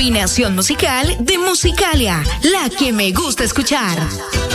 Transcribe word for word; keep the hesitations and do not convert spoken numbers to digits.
combinación musical de Musicalia, la que me gusta escuchar.